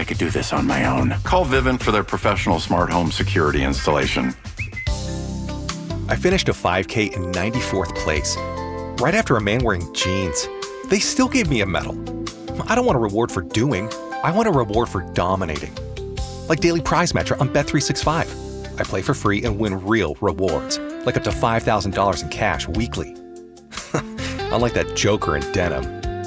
could do this on my own. Call Vivint for their professional smart home security installation. I finished a 5K in 94th place, right after a man wearing jeans. They still gave me a medal. I don't want a reward for doing. I want a reward for dominating. Like Daily Prize Matcher on Bet365. I play for free and win real rewards, like up to $5,000 in cash weekly. Unlike that joker in denim.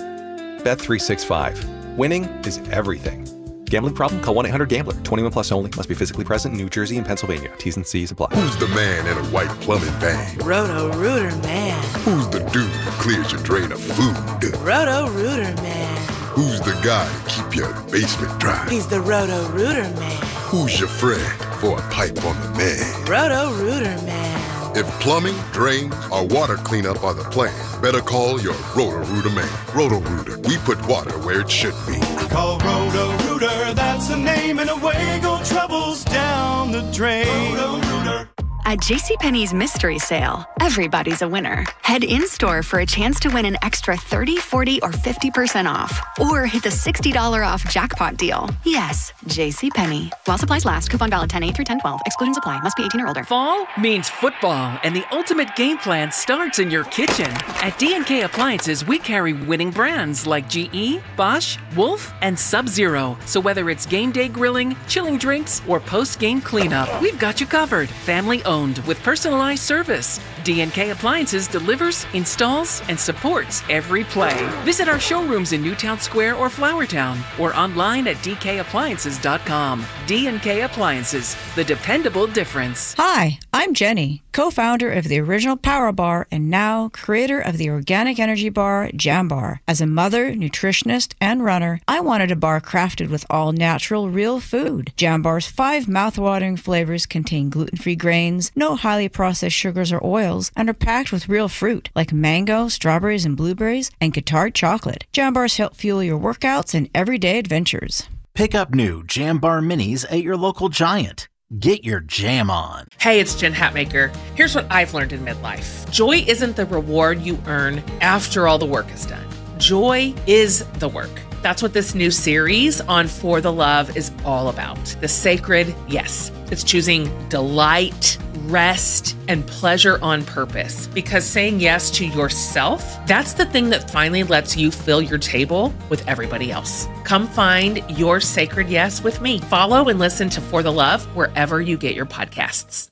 Bet365. Winning is everything. Gambling problem? Call 1-800-GAMBLER. 21 plus only. Must be physically present in New Jersey and Pennsylvania. T's and C's apply. Who's the man in a white plumbing van? Roto-Rooter Man. Who's the dude who clears your drain of food? Roto-Rooter Man. Who's the guy to keep your basement dry? He's the Roto-Rooter Man. Who's your friend for a pipe on the man? Roto-Rooter Man. If plumbing, drains, or water cleanup are the plan, better call your Roto-Rooter man. Roto-Rooter, we put water where it should be. Call Roto-Rooter, that's the name, and away go troubles down the drain. Roto-Rooter. At JCPenney's Mystery Sale, everybody's a winner. Head in-store for a chance to win an extra 30, 40, or 50% off. Or hit the $60 off jackpot deal. Yes, JCPenney. While supplies last, coupon valid 10/8 through 10/12. Exclusions apply. Must be 18 or older. Fall means football, and the ultimate game plan starts in your kitchen. At D&K Appliances, we carry winning brands like GE, Bosch, Wolf, and Sub-Zero. So whether it's game day grilling, chilling drinks, or post-game cleanup, we've got you covered. Family-owned with personalized service. D&K Appliances delivers, installs, and supports every play. Visit our showrooms in Newtown Square or Flowertown, or online at dkappliances.com. D&K Appliances, the dependable difference. Hi, I'm Jenny, co-founder of the original Power Bar and now creator of the organic energy bar, Jam Bar. As a mother, nutritionist, and runner, I wanted a bar crafted with all natural, real food. Jam Bar's 5 mouth-watering flavors contain gluten-free grains, no highly processed sugars or oils, and are packed with real fruit like mango, strawberries and blueberries, and Qatar chocolate. Jam Bars help fuel your workouts and everyday adventures. Pick up new Jam Bar Minis at your local Giant. Get your jam on. Hey, it's Jen Hatmaker. Here's what I've learned in midlife. Joy isn't the reward you earn after all the work is done. Joy is the work. That's what this new series on For the Love is all about. The sacred yes. It's choosing delight, rest, and pleasure on purpose. Because saying yes to yourself, that's the thing that finally lets you fill your table with everybody else. Come find your sacred yes with me. Follow and listen to For the Love wherever you get your podcasts.